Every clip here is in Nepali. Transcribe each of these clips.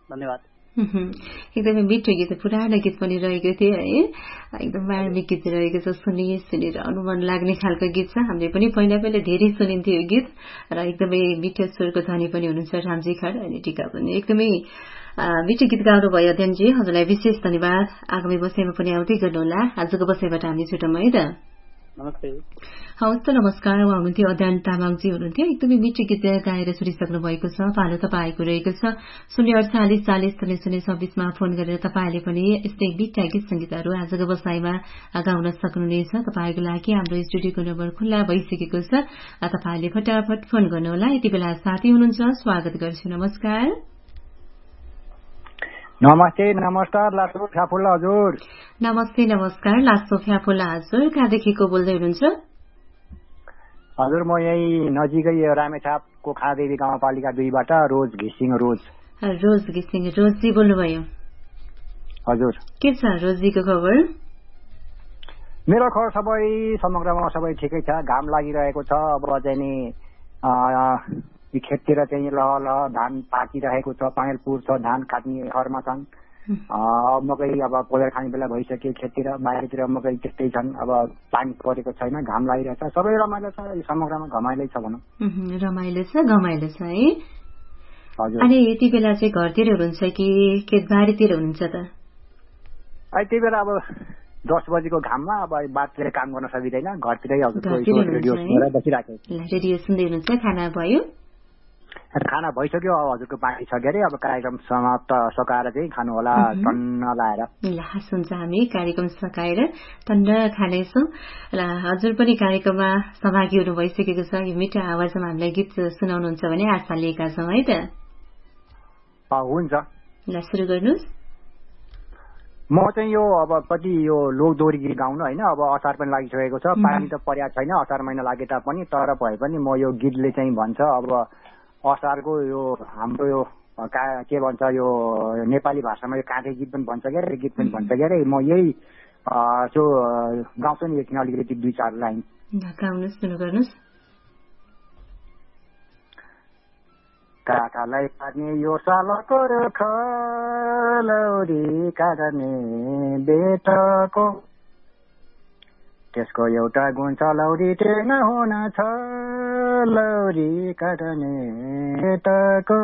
धन्यवाद। एकदमै मिठो गीत, पुरानो गीत पनि रहेको थियो है, एकदम मार्मिक गीत रहेको छ, सुनिरहनु मन लाग्ने खालको गीत छ। हामीले पनि पहिला धेरै सुनिन्थ्यो यो गीत र एकदमै मिठो स्वरको धनी पनि हुनुहुन्छ रामजी खर अनि टिका पनि। एकदमै मिठो गीत गाउनुभयो अध्ययनजी, हजुरलाई विशेष धन्यवाद। आगामी बसाइमा पनि आउँदै गर्नुहोला। आजको बसाइबाट हामी छुटौँ है त। नमस्ते। हवस् त, नमस्कार। उहाँ हुनुहुन्थ्यो अध्ययन तामाङजी हुनुहुन्थ्यो। एकदमै मिठो गीत गाएर सुनिसक्नु भएको छ। पालो तपाईँको रहेको छ 04840 फोन गरेर तपाईँले पनि यस्तै मिठा गीत सङ्गीतहरू आजको बसाइमा गाउन सक्नुहुनेछ। तपाईँको लागि हाम्रो स्टुडियोको नम्बर खुल्ला भइसकेको छ। तपाईँले फटाफट फोन गर्नुहोला। यति बेला साथी हुनुहुन्छ, स्वागत गर्छु। नमस्कार। नमस्ते। नमस्कार लासो फ्याफुल्ला हजुर। नमस्ते नमस्कार लासो फ्याफुल्ला हजुर। कहाँदेखिको बोल्दै हुनुहुन्छ? हजुर म यही नजिकै रामेछापको खादेवी गाउँपालिका 2बाट रोज घिसिङ। रोज घिसिङ। रोजजी बोल्नुभयो? हजुर। के छ रोजजीको खबर? मेरो खबर सबै समग्रमा सबै ठिकै छ। घाम लागिरहेको छ। अब चाहिँ नि खेततिर चाहिँ लह धान पाकिरहेको छ, पाइलपुर छ, धान काट्ने खरमा छन्। मकै अब कोदर खाने बेला भइसक्यो। खेततिर बाहिरतिर मकै त्यस्तै छन्। अब पानी परेको छैन, घाम लागिरहेछ। सबै रमाइलो छ, समग्रमा घमाइलो छ भनौँ। रमाइलो छ, घमाइलो छ है। हजुर। अनि यति बेला चाहिँ घरतिर हुनुहुन्छ कि खेतबारीतिर हुनुहुन्छ त? त्यही बेला अब 10 बजेको घाममा अब बाटोतिर काम गर्न सकिँदैन, घरतिरै रेडियो सुन्दै हुनुहुन्छ। खाना भयो? खाना भइसक्यो। अब हजुरको पानी छ के अरे, अब कार्यक्रम समाप्त सकाएर चाहिँ खानु होला टन्न लाएर। हुन्छ, हामी कार्यक्रम सकाएर टन्न खानेछौँ र हजुर पनि कार्यक्रममा सहभागी हुनु भइसकेको छ। यो मिठो आवाजमा हामीलाई गीत सुनाउनुहुन्छ भने आशा लिएका छौँ है त। हुन्छ, ल सुरु गर्नुहोस्। म चाहिँ यो अब कति यो लोकदोरी गीत गाउनु होइन। अब असार पनि लागिसकेको छ, पानी त परेको छैन, असार महिना लागे तापनि, तर भए पनि म यो गीतले चाहिँ भन्छ अब असारको यो हाम्रो यो के भन्छ यो नेपाली भाषामा यो काँटे गीत पनि भन्छ क्या, गीत पनि भन्छ क्या अरे। म यही त्यो गाउँछु नि एकछिन अलिकति 2-4 लाइन गाउनुहोस्, सुरु गर्नुहोस्। काकालाई पार्ने यो सालको रुख लौरी काट्ने बेटको, त्यसको एउटा गुण छ लौरी टेर्न हुन छ, लौरी काट्ने बेटको।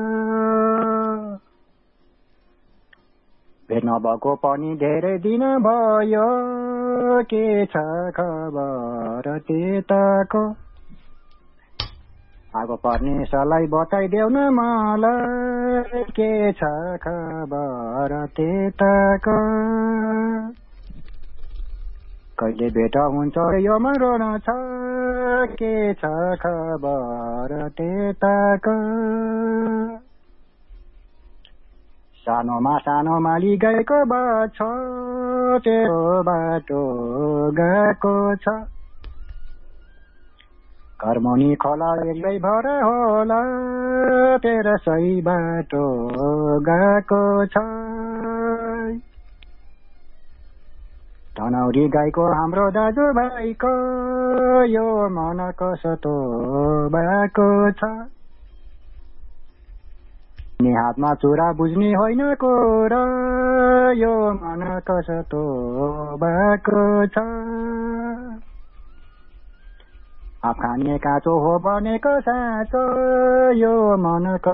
भेट नभएको पनि धेरै दिन भयो, के छ खबर त्यताको, आगो पर्ने सलाई बताइदेऊ न मलाई, के छ खबर त्यताको। कहिले भेट हुन्छ यो मन रोन छ, के छ खबर त्यताको। सानोमा सानो माली गएको बाछो, तेरो बाटो गएको छ, कर्मनी खोला एक्लै भर होला, तेरो सही बाटो गएको छ। तनौरी गाईको हाम्रो दाजुभाइको, यो मन कस्तो भएको छ, हातमा चुरा बुझ्ने होइन कुरा, यो मन कस्तो भएको छ। आँप खाने काँचो हो बनेको साँचो, यो मन